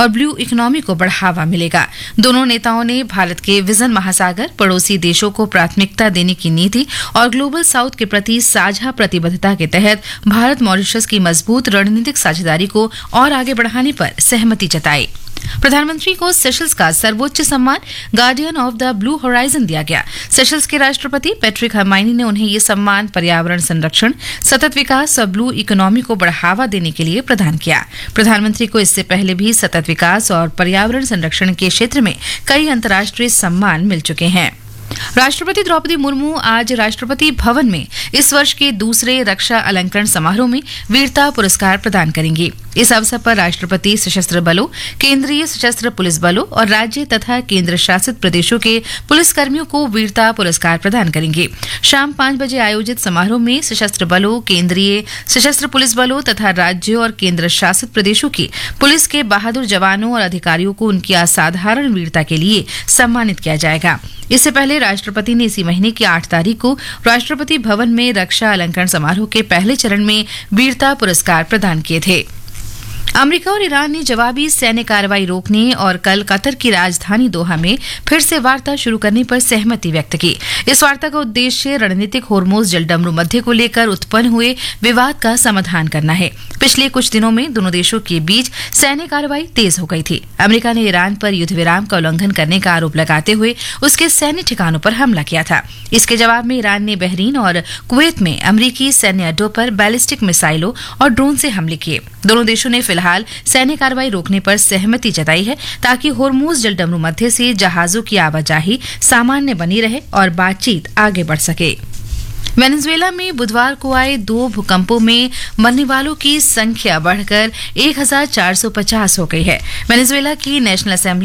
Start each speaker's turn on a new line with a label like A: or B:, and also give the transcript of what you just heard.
A: और blue economy को बढ़ावा मिलेगा। दोनों नेताओं ने भारत के विजन महासागर, पड़ोसी देशों को प्राथमिकता देने की नीति और ग्लोबल साउथ के प्रति साझा प्रतिबद्धता के तहत भारत मॉरिशस की मजबूत रणनीतिक साझेदारी को और आगे बढ़ाने पर सहमति जताई। प्रधानमंत्री को सेशल्स का सर्वोच्च सम्मान guardian of the blue horizon दिया गया। सेशल्स के राष्ट्रपति पैट्रिक हरमाइनी ने उन्हें ये सम्मान पर्यावरण संरक्षण, सतत विकास और ब्लू इकोनॉमी को बढ़ावा देने के लिए प्रदान किया। प्रधानमंत्री को इससे पहले भी सतत विकास और पर्यावरण संरक्षण के क्षेत्र में कई अंतर्राष्ट्रीय सम्मान मिल चुके हैं। राष्ट्रपति द्रौपदी मुर्मू आज राष्ट्रपति भवन में इस वर्ष के दूसरे रक्षा अलंकरण समारोह में वीरता पुरस्कार प्रदान करेंगी। इस अवसर पर राष्ट्रपति सशस्त्र बलों, केंद्रीय सशस्त्र पुलिस बलों और राज्य तथा केंद्र शासित प्रदेशों के पुलिसकर्मियों को वीरता पुरस्कार प्रदान करेंगे। शाम 5 बजे आयोजित समारोह में सशस्त्र बलों, केंद्रीय सशस्त्र पुलिस बलों तथा राज्यों और केंद्र शासित प्रदेशों की पुलिस के बहादुर जवानों और अधिकारियों को उनकी असाधारण वीरता के लिए सम्मानित किया जाएगा। इससे पहले राष्ट्रपति ने इसी महीने की 8 तारीख को राष्ट्रपति भवन में रक्षा अलंकरण समारोह के पहले चरण में वीरता पुरस्कार प्रदान किए थे। अमेरिका और ईरान ने जवाबी सैन्य कार्रवाई रोकने और कल कतर की राजधानी दोहा में फिर से वार्ता शुरू करने पर सहमति व्यक्त की। इस वार्ता का उद्देश्य रणनीतिक होर्मुज जलडमरू मध्य को लेकर उत्पन्न हुए विवाद का समाधान करना है। पिछले कुछ दिनों में दोनों देशों के बीच सैन्य कार्रवाई तेज हो गई थी। अमेरिका ने ईरान पर युद्ध विराम का उल्लंघन करने का आरोप लगाते हुए उसके सैन्य ठिकानों पर हमला किया था। इसके जवाब में ईरान ने बहरीन और कुवैत में अमेरिकी सैन्य अड्डों पर बैलिस्टिक मिसाइलों और ड्रोन से हमले किए। दोनों देशों ने फिलहाल सैन्य कार्रवाई रोकने पर सहमति जताई है ताकि होर्मुज जलडमरू मध्य से जहाजों की आवाजाही सामान्य बनी रहे और बातचीत आगे बढ़ सके। वेनेजुएला में बुधवार को आए 2 भूकंपों में मरने वालों की संख्या बढ़कर 1450 हो गई है। वेनेजुएला की नेशनल असेंबली